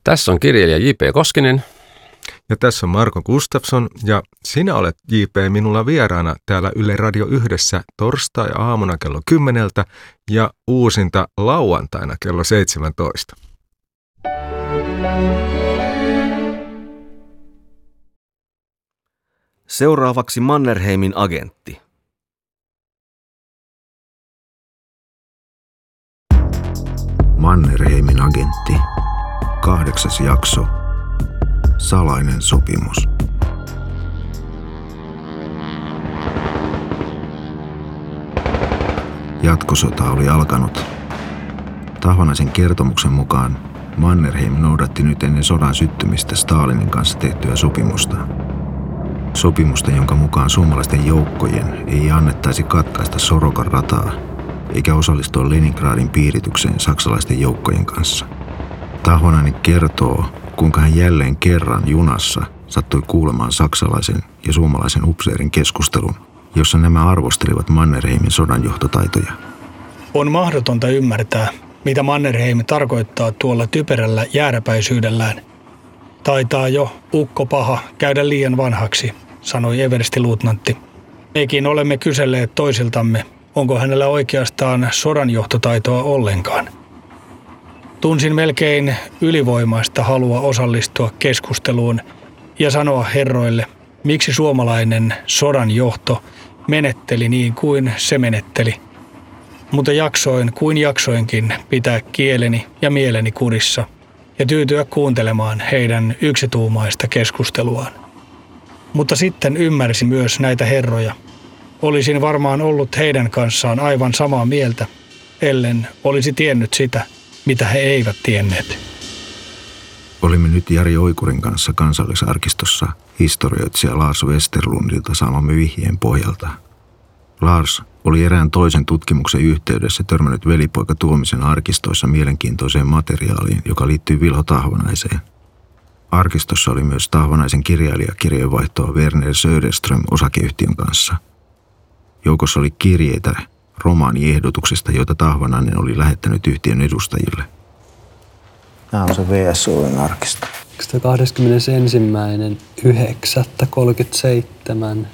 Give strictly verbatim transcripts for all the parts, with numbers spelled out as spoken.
Tässä on kirjailija J P Koskinen. Ja tässä on Marko Gustafsson ja sinä olet J P minulla vieraana täällä Yle Radio Yhdessä torstai-aamuna kello kymmeneltä ja uusinta lauantaina kello seitsemäntoista. Seuraavaksi Mannerheimin agentti. Mannerheimin agentti. Kahdeksas jakso. Salainen sopimus. Jatkosota oli alkanut. Tahvanaisen kertomuksen mukaan Mannerheim noudatti nyt ennen sodan syttymistä Stalinin kanssa tehtyä sopimusta. Sopimusta, jonka mukaan suomalaisten joukkojen ei annettaisi katkaista Sorokan rataa eikä osallistua Leningradin piiritykseen saksalaisten joukkojen kanssa. Tahvanainen kertoo, kuinka hän jälleen kerran junassa sattui kuulemaan saksalaisen ja suomalaisen upseerin keskustelun, jossa nämä arvostelivat Mannerheimin sodanjohtotaitoja. On mahdotonta ymmärtää, mitä Mannerheim tarkoittaa tuolla typerällä jääräpäisyydellään. Taitaa jo ukko paha käydä liian vanhaksi, sanoi everstiluutnantti. Mekin olemme kyselleet toisiltamme, onko hänellä oikeastaan sodanjohtotaitoa ollenkaan. Tunsin melkein ylivoimaista halua osallistua keskusteluun ja sanoa herroille, miksi suomalainen sodanjohto menetteli niin kuin se menetteli. Mutta jaksoin kuin jaksoinkin pitää kieleni ja mieleni kurissa ja tyytyä kuuntelemaan heidän yksituumaista keskusteluaan. Mutta sitten ymmärsin myös näitä herroja. Olisin varmaan ollut heidän kanssaan aivan samaa mieltä, ellen olisi tiennyt sitä, mitä he eivät tienneet. Olimme nyt Jari Oikurin kanssa Kansallisarkistossa historioitsija Lars Westerlundilta saamamme vihjeen pohjalta. Lars oli erään toisen tutkimuksen yhteydessä törmännyt velipoika Tuomisen arkistoissa mielenkiintoiseen materiaaliin, joka liittyy Vilho Tahvanaiseen. Arkistossa oli myös Tahvanaisen kirjailijakirjeenvaihtoa Werner Söderström osakeyhtiön kanssa. Joukossa oli kirjeitä romaaniehdotuksista, joita Tahvanainen oli lähettänyt yhtiön edustajille. Tämä on se V S O:n arkisto. kahdeskymmenesensimmäinen yhdeksättä kolmekymmentäseitsemän.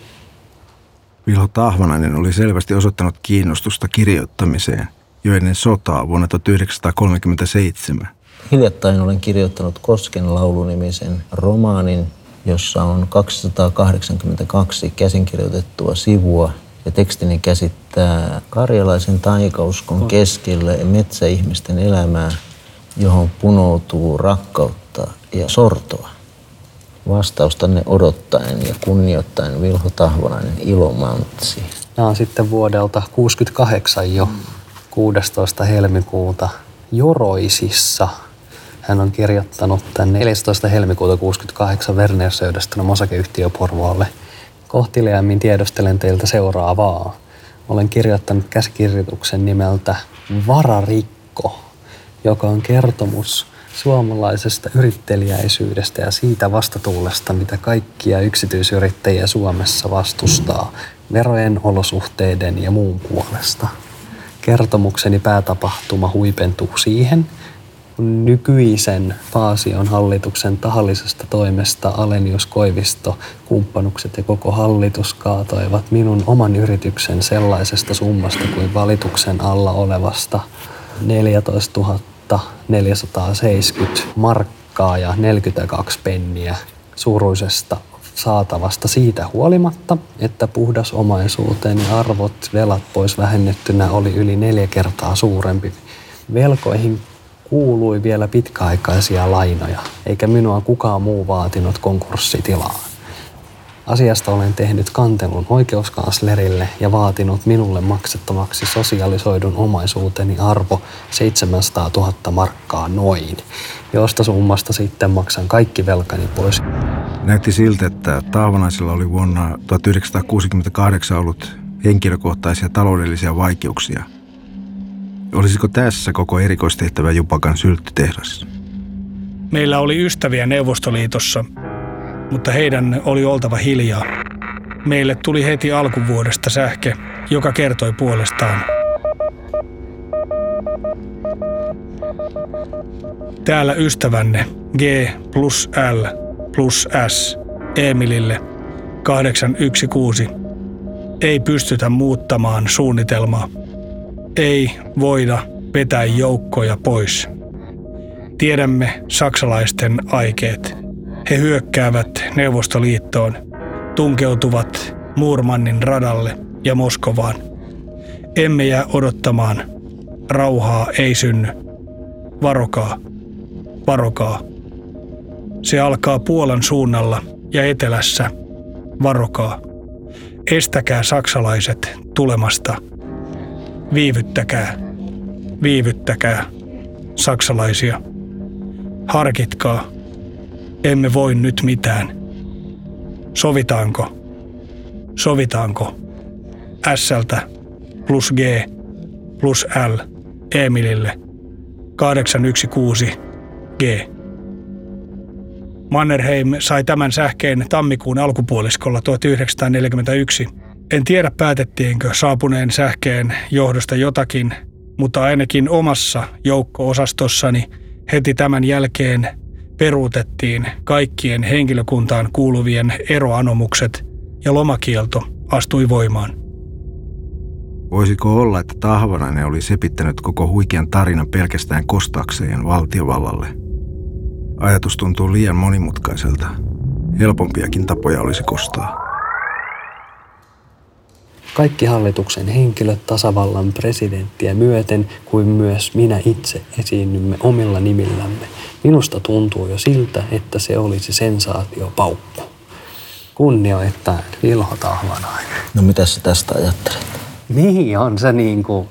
Vilho Tahvanainen oli selvästi osoittanut kiinnostusta kirjoittamiseen jo ennen sotaa vuonna tuhatyhdeksänsataakolmekymmentäseitsemän. Hiljattain olen kirjoittanut Kosken laulunimisen romaanin, jossa on kaksisataakahdeksankymmentäkaksi käsinkirjoitettua sivua. Ja tekstini käsittää karjalaisen taikauskon keskellä metsäihmisten elämää, johon punoutuu rakkautta ja sortoa. Vastaustanne odottaen ja kunnioittaen Vilho Tahvanainen, Ilomantsi. Nämä on sitten vuodelta kuusikymmentäkahdeksan jo, kuudestoista helmikuuta Joroisissa. Hän on kirjoittanut tämän neljästoista helmikuuta kuusikymmentäkahdeksan Werner Söderström osakeyhtiö Porvoolle. Kohteliaimmin tiedostelen teiltä seuraavaa. Olen kirjoittanut käsikirjoituksen nimeltä Vararikko, joka on kertomus suomalaisesta yritteliäisyydestä ja siitä vastatuulesta, mitä kaikkia yksityisyrittäjiä Suomessa vastustaa verojen, olosuhteiden ja muun puolesta. Kertomukseni päätapahtuma huipentuu siihen, kun nykyisen Paasion hallituksen tahallisesta toimesta Alenius Koivisto, kumppanukset ja koko hallitus kaatoivat minun oman yrityksen sellaisesta summasta kuin valituksen alla olevasta neljätoistatuhatta neljäsataaseitsemänkymmentä markkaa ja neljäkymmentäkaksi penniä suuruisesta saatavasta siitä huolimatta, että puhdas omaisuuteni arvot velat pois vähennettynä oli yli neljä kertaa suurempi. Velkoihin kuului vielä pitkäaikaisia lainoja, eikä minua kukaan muu vaatinut konkurssitilaan. Asiasta olen tehnyt kantelun oikeuskanslerille ja vaatinut minulle maksettavaksi sosialisoidun omaisuuteni arvo seitsemänsataatuhatta markkaa noin, josta summasta sitten maksan kaikki velkani pois. Näytti siltä, että Tahvanaisella oli vuonna tuhatyhdeksänsataakuusikymmentäkahdeksan ollut henkilökohtaisia taloudellisia vaikeuksia. Olisiko tässä koko erikoistehtävä Jupakan sylttytehdas? Meillä oli ystäviä Neuvostoliitossa, mutta heidän oli oltava hiljaa. Meille tuli heti alkuvuodesta sähke, joka kertoi puolestaan. Täällä ystävänne G plus L plus S Emilille kahdeksan yksi kuusi. Ei pystytä muuttamaan suunnitelmaa. Ei voida vetää joukkoja pois. Tiedämme saksalaisten aikeet. He hyökkäävät Neuvostoliittoon, tunkeutuvat Muurmannin radalle ja Moskovaan. Emme jää odottamaan. Rauhaa ei synny. Varokaa, varokaa. Se alkaa Puolan suunnalla ja etelässä. Varokaa. Estäkää saksalaiset tulemasta. Viivyttäkää, viivyttäkää saksalaisia. Harkitkaa. Emme voi nyt mitään. Sovitaanko? Sovitaanko? S:ltä plus G plus L Emilille kahdeksan yksi kuusi G. Mannerheim sai tämän sähkeen tammikuun alkupuoliskolla tuhatyhdeksänsataaneljäkymmentäyksi. En tiedä päätettiinkö saapuneen sähkeen johdosta jotakin, mutta ainakin omassa joukko-osastossani heti tämän jälkeen peruutettiin kaikkien henkilökuntaan kuuluvien eroanomukset ja lomakielto astui voimaan. Voisiko olla, että Tahvanainen oli sepittänyt koko huikean tarinan pelkästään kostaakseen valtiovallalle? Ajatus tuntuu liian monimutkaiselta. Helpompiakin tapoja olisi kostaa. Kaikki hallituksen henkilöt tasavallan presidenttiä myöten kuin myös minä itse esiinnymme omilla nimillämme. Minusta tuntuu jo siltä, että se olisi sensaatiopaukku. Kunnioittain Vilho Tahvanainen. No mitä sä tästä ajattelet? Niin on se niin kuin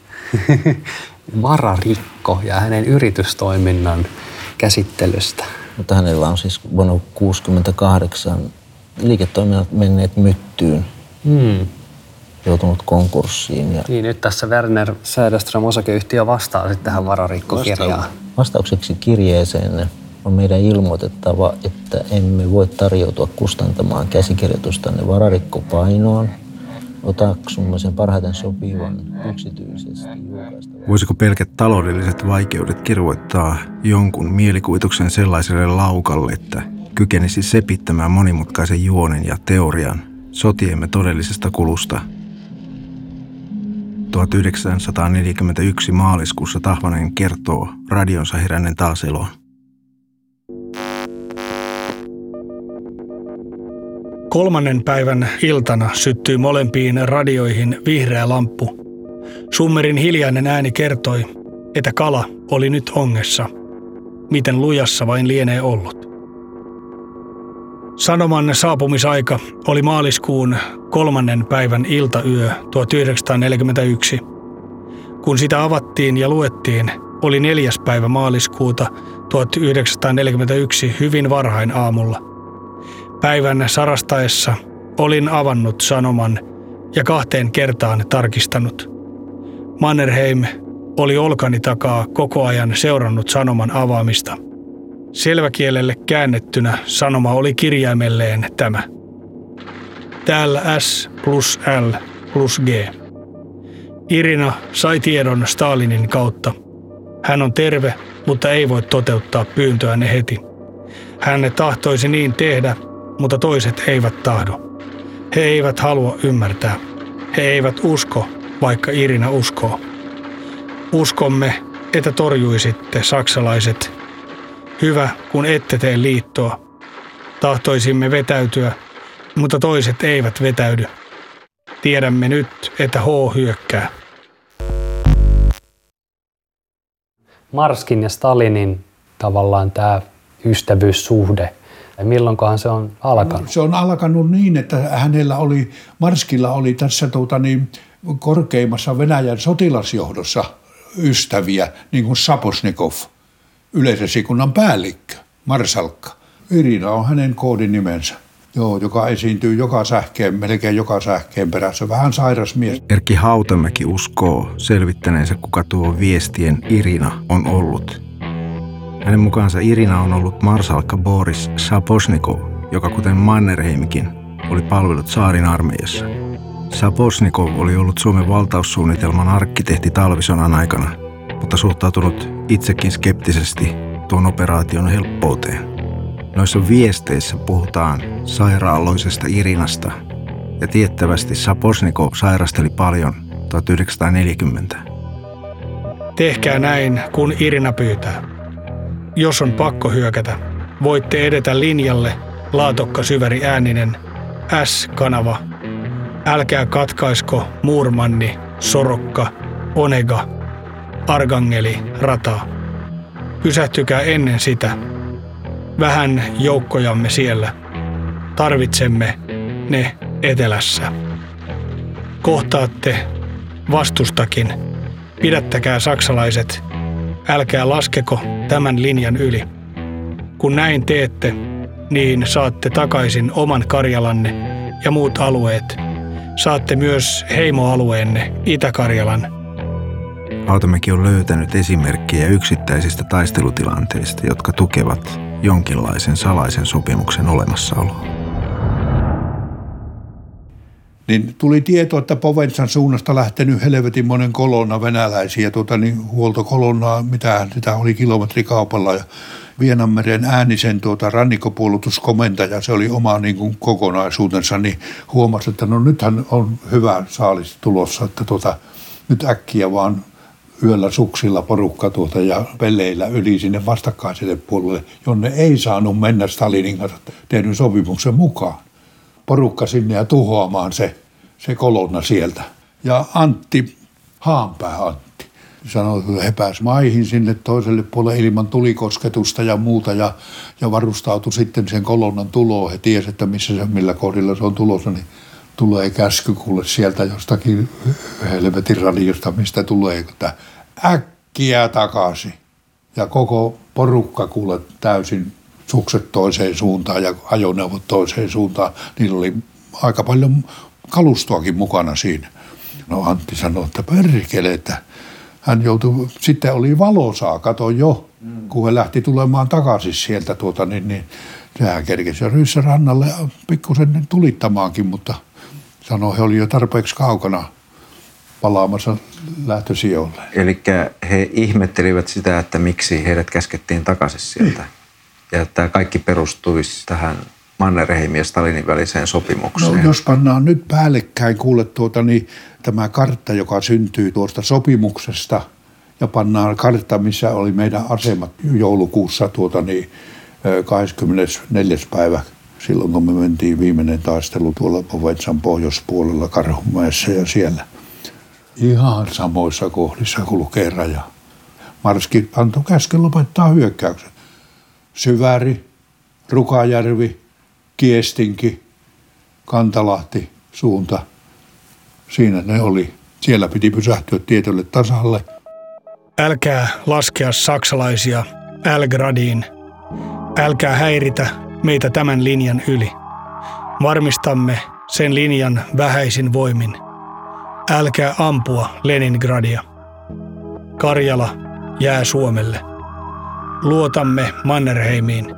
vararikko ja hänen yritystoiminnan käsittelystä. Mutta hänellä on siis vuonna tuhatyhdeksänsataakuusikymmentäkahdeksan liiketoiminnat menneet myttyyn. Hmm. Joutunut konkurssiin. Ja niin, nyt tässä Werner Söderström osakeyhtiö vastaa sitten tähän vararikkokirjaan. Vastaukseksi kirjeeseen on meidän ilmoitettava, että emme voi tarjoutua kustantamaan käsikirjoitustanne vararikkopainoon. Otaksumme sen parhaiten sopivan yksityisesti julkaista. Voisiko pelkät taloudelliset vaikeudet kirvoittaa jonkun mielikuvituksen sellaiselle laukalle, että kykenisi sepittämään monimutkaisen juonen ja teorian sotiemme todellisesta kulusta? tuhatyhdeksänsataaneljäkymmentäyksi maaliskuussa Tahvanainen kertoo radionsa heränneen taas eloon. Kolmannen päivän iltana syttyi molempiin radioihin vihreä lamppu. Summerin hiljainen ääni kertoi, että kala oli nyt ongessa. Miten lujassa vain lienee ollut. Sanoman saapumisaika oli maaliskuun kolmannen päivän iltayö tuhatyhdeksänsataaneljäkymmentäyksi. Kun sitä avattiin ja luettiin, oli neljäs päivä maaliskuuta tuhatyhdeksänsataaneljäkymmentäyksi hyvin varhain aamulla. Päivän sarastaessa olin avannut sanoman ja kahteen kertaan tarkistanut. Mannerheim oli olkani takaa koko ajan seurannut sanoman avaamista. Selväkielelle käännettynä sanoma oli kirjaimelleen tämä. Täällä S plus L plus G. Irina sai tiedon Stalinin kautta. Hän on terve, mutta ei voi toteuttaa pyyntöänne heti. Hän tahtoisi niin tehdä, mutta toiset eivät tahdo. He eivät halua ymmärtää. He eivät usko, vaikka Irina uskoo. Uskomme, että torjuisitte saksalaiset. Hyvä, kun ette tee liittoa. Tahtoisimme vetäytyä, mutta toiset eivät vetäydy. Tiedämme nyt, että H hyökkää. Marskin ja Stalinin tavallaan tämä ystävyyssuhde. Milloinkohan se on alkanut? Se on alkanut niin, että hänellä oli, Marskilla oli tässä tuota niin, korkeimmassa Venäjän sotilasjohdossa ystäviä, niin kuin Saposnikov, yleisesikunnan päällikkö, marsalkka. Irina on hänen koodinimensä, joo, joka esiintyy joka sähkeen, melkein joka sähkeen perässä. Vähän sairas mies. Erkki Hautamäki uskoo selvittäneensä, kuka tuo viestien Irina on ollut. Hänen mukaansa Irina on ollut marsalkka Boris Saposnikov, joka kuten Mannerheimikin oli palvellut tsaarin armeijassa. Saposnikov oli ollut Suomen valtaussuunnitelman arkkitehti talvisodan aikana. mutta suhtautunut itsekin skeptisesti tuon operaation helppouteen. Noissa viesteissä puhutaan sairaaloisesta Irinasta ja tiettävästi Saposnikov sairasteli paljon tuhatyhdeksänsataaneljäkymmentä. Tehkää näin, kun Irina pyytää. Jos on pakko hyökätä, voitte edetä linjalle Laatokka Syväri ääninen S-kanava. Älkää katkaisko Muurmanni, Sorokka, Onega, Argangeli rataa. Pysähtykää ennen sitä. Vähän joukkojamme siellä. Tarvitsemme ne etelässä. Kohtaatte vastustakin. Pidättäkää saksalaiset. Älkää laskeko tämän linjan yli. Kun näin teette, niin saatte takaisin oman Karjalanne ja muut alueet. Saatte myös heimoalueenne Itä-Karjalan. Hautamäki on löytänyt esimerkkejä yksittäisistä taistelutilanteista, jotka tukevat jonkinlaisen salaisen sopimuksen olemassaoloa. Niin tuli tieto, että Poventsan suunnasta lähtenyt helvetin monen kolonna venäläisiä, tuota, niin huoltokolonnaa, mitä sitä oli kilometrikaupalla. Ja Vienanmeren Äänisen tuota, rannikkopuolustuskomentaja, se oli oma niin kuin, kokonaisuutensa, niin huomasi, että no nythän on hyvä saalis tulossa, että tuota, nyt äkkiä vaan yöllä suksilla porukka tuota, ja peleillä yli sinne vastakkaiselle puolelle, jonne ei saanut mennä Stalinin kanssa tehdyn sopimuksen mukaan. Porukka sinne ja tuhoamaan se, se kolonna sieltä. Ja Antti, Haanpää Antti, sanoi, että he pääsivät maihin sinne toiselle puolelle ilman tulikosketusta ja muuta ja, ja varustautui sitten sen kolonnan tuloon. He tiesivät, että missä se, millä kohdilla se on tulossa, niin tulee käsky kuule sieltä jostakin helvetin radiosta, mistä tulee, että äkkiä takaisin. Ja koko porukka kuule täysin sukset toiseen suuntaan ja ajoneuvot toiseen suuntaan. Niillä oli aika paljon kalustoakin mukana siinä. No Antti sanoi, että perkele, että hän joutui, sitten oli valosaa, kato jo, mm. kun he lähti tulemaan takaisin sieltä, tuota, niin, niin sehän kerkesi jo Ryssä rannalle pikkusen tulittamaankin, mutta sanoi, he oli jo tarpeeksi kaukana palaamassa lähtösijoille. Eli he ihmettelivät sitä, että miksi heidät käskettiin takaisin sieltä. Ja tämä kaikki perustuisi tähän Mannerheimin ja Stalinin väliseen sopimukseen. No jos pannaan nyt päällekkäin, kuule tuota, niin tämä kartta, joka syntyy tuosta sopimuksesta, ja pannaan kartta, missä oli meidän asemat joulukuussa tuota, niin kahdeskymmenesneljäs päivä, silloin kun me mentiin viimeinen taistelu tuolla Poventsan pohjoispuolella Karhunmäessä ja siellä. Ihan samoissa kohdissa kulkee raja. Marski antoi käsken lopettaa hyökkäykset. Syväri, Rukajärvi, Kiestinki, Kantalahti, suunta. Siinä ne oli. Siellä piti pysähtyä tietylle tasalle. Älkää laskea saksalaisia Älgradiin. Älkää häiritä meitä tämän linjan yli. Varmistamme sen linjan vähäisin voimin. Älkää ampua Leningradia. Karjala jää Suomelle. Luotamme Mannerheimiin.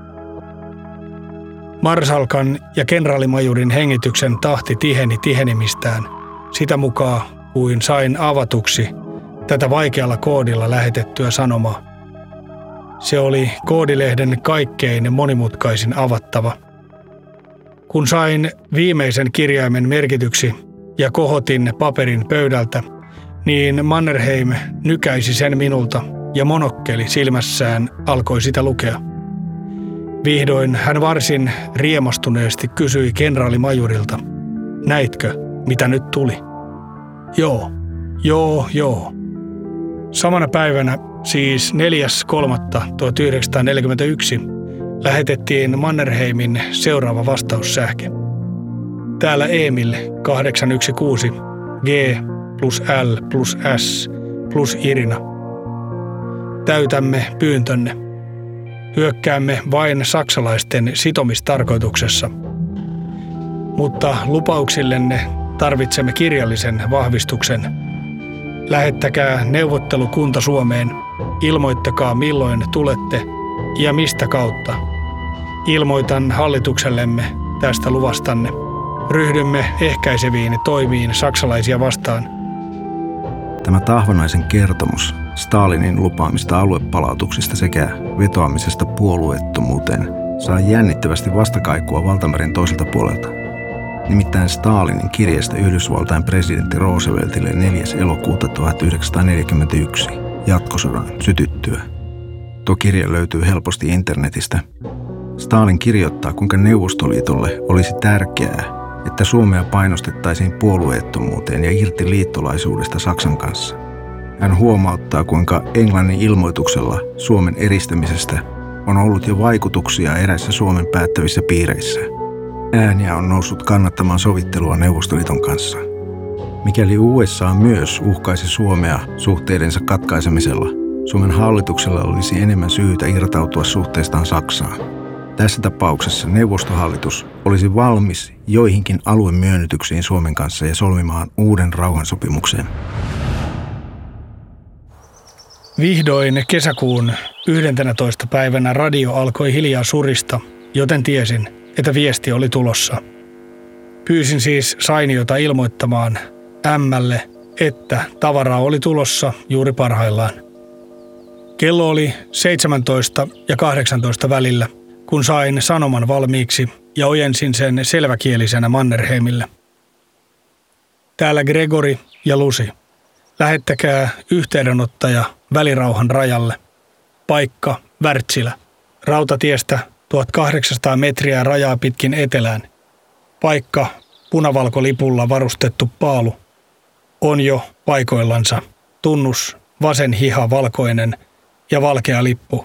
Marsalkan ja kenraalimajurin hengityksen tahti tiheni tihenemistään, sitä mukaan kuin sain avatuksi tätä vaikealla koodilla lähetettyä sanomaa. Se oli koodilehden kaikkein monimutkaisin avattava. Kun sain viimeisen kirjaimen merkityksi ja kohotin paperin pöydältä, niin Mannerheim nykäisi sen minulta ja monokkeli silmässään alkoi sitä lukea. Vihdoin hän varsin riemastuneesti kysyi kenraalimajurilta, näitkö, mitä nyt tuli? Joo, joo, joo. Samana päivänä, siis neljäs kolmatta tuhatyhdeksänsataaneljäkymmentäyksi, lähetettiin Mannerheimin seuraava vastaussähke. Täällä Emil kahdeksan yksi kuusi, G plus L plus S plus Irina. Täytämme pyyntönne. Hyökkäämme vain saksalaisten sitomistarkoituksessa. Mutta lupauksillenne tarvitsemme kirjallisen vahvistuksen. Lähettäkää neuvottelukunta Suomeen. Ilmoittakaa milloin tulette ja mistä kautta. Ilmoitan hallituksellemme tästä luvastanne. Ryhdymme ehkäiseviin toimiin saksalaisia vastaan. Tämä Tahvanaisen kertomus Stalinin lupaamista aluepalautuksista sekä vetoamisesta puolueettomuuteen sai jännittävästi vastakaikua valtameren toiselta puolelta. Nimittäin Stalinin kirjeestä Yhdysvaltain presidentti Rooseveltille neljäs elokuuta tuhatyhdeksänsataaneljäkymmentäyksi jatkosodan sytyttyä. Tuo kirje löytyy helposti internetistä. Stalin kirjoittaa, kuinka Neuvostoliitolle olisi tärkeää, että Suomea painostettaisiin puolueettomuuteen ja irti liittolaisuudesta Saksan kanssa. Hän huomauttaa, kuinka Englannin ilmoituksella Suomen eristämisestä on ollut jo vaikutuksia eräissä Suomen päättävissä piireissä. Ääniä on noussut kannattamaan sovittelua Neuvostoliiton kanssa. Mikäli U S A myös uhkaisi Suomea suhteidensa katkaisemisella, Suomen hallituksella olisi enemmän syytä irtautua suhteestaan Saksaan. Tässä tapauksessa neuvostohallitus olisi valmis joihinkin aluemyönnytyksiin Suomen kanssa ja solmimaan uuden rauhansopimuksen. Vihdoin kesäkuun yhdentenätoista päivänä radio alkoi hiljaa surista, joten tiesin, että viesti oli tulossa. Pyysin siis Sainiota ilmoittamaan Ämmälle, että tavaraa oli tulossa juuri parhaillaan. Kello oli seitsemäntoista ja kahdeksantoista välillä, kun sain sanoman valmiiksi ja ojensin sen selväkielisenä Mannerheimille. Täällä Gregori ja Lucy. Lähettäkää yhteydenottaja välirauhan rajalle. Paikka Wärtsilä. Rautatiestä tuhatkahdeksansataa metriä rajaa pitkin etelään. Paikka punavalkolipulla varustettu paalu. On jo paikoillansa. Tunnus vasen hiha valkoinen ja valkea lippu.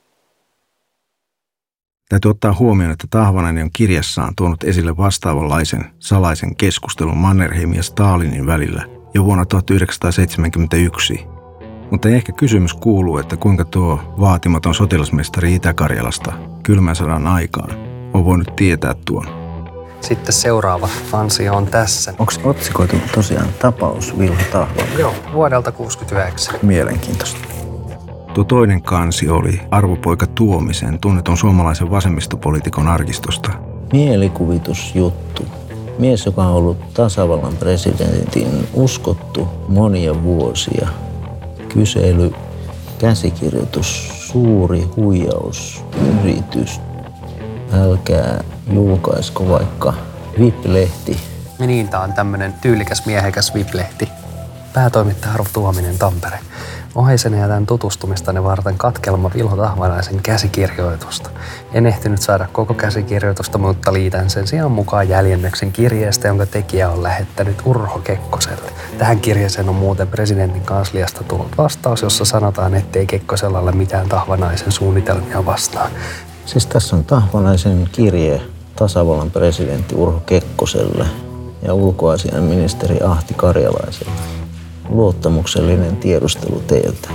Täytyy ottaa huomioon, että Tahvanainen on kirjassaan tuonut esille vastaavanlaisen salaisen keskustelun Mannerheimin ja Stalinin välillä jo vuonna tuhatyhdeksänsataaseitsemänkymmentäyksi. Mutta ehkä kysymys kuuluu, että kuinka tuo vaatimaton sotilasmestari Itä-Karjalasta kylmän sodan aikaan on voinut tietää tuon. Sitten seuraava ansio on tässä. Onko otsikoitu tosiaan tapaus Vilho Tahvanainen? Joo, vuodelta kuusikymmentäyhdeksän. Mielenkiintoista. Tuo toinen kansi oli Arvopoika Tuomisen, tunnetun suomalaisen vasemmistopoliitikon arkistosta. Mielikuvitusjuttu. Mies, joka on ollut tasavallan presidentin uskottu monia vuosia. Kysely, käsikirjoitus, suuri huijaus, yritys. Älkää julkaisko vaikka V I P-lehti. Niin, tää on tämmönen tyylikäs miehekäs V I P-lehti. Päätoimittaja Arvo Tuominen, Tampere. Oheisen ja tämän tutustumistani varten katkelma Vilho Tahvanaisen käsikirjoitusta. En ehtinyt saada koko käsikirjoitusta, mutta liitän sen sijaan mukaan jäljennöksen kirjeestä, jonka tekijä on lähettänyt Urho Kekkoselle. Tähän kirjeeseen on muuten presidentin kansliasta tullut vastaus, jossa sanotaan, ettei Kekkosella ole mitään Tahvanaisen suunnitelmia vastaan. Siis tässä on Tahvanaisen kirje tasavallan presidentti Urho Kekkoselle ja ulkoasiainministeri Ahti Karjalaiselle. Luottamuksellinen tiedustelu teiltä.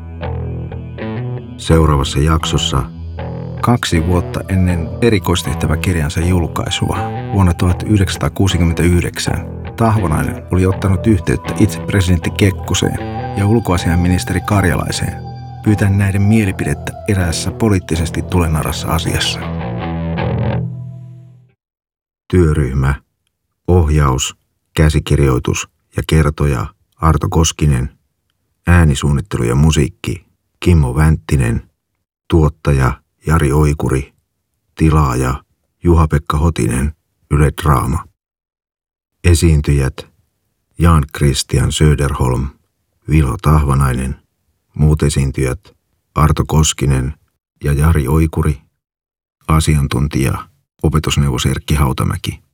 Seuraavassa jaksossa kaksi vuotta ennen erikoistehtäväkirjansa julkaisua vuonna tuhatyhdeksänsataakuusikymmentäyhdeksän Tahvanainen oli ottanut yhteyttä itse presidentti Kekkoseen ja ulkoasiainministeri Karjalaiseen pyytäen näiden mielipidettä eräässä poliittisesti tulenarassa asiassa. Työryhmä, ohjaus, käsikirjoitus ja kertoja Arto Koskinen, äänisuunnittelu ja musiikki Kimmo Vänttinen, tuottaja Jari Oikuri, tilaaja Juha-Pekka Hotinen, Yle Draama. Esiintyjät Jan Christian Söderholm, Vilho Tahvanainen, muut esiintyjät Arto Koskinen ja Jari Oikuri, asiantuntija opetusneuvos Erkki Hautamäki.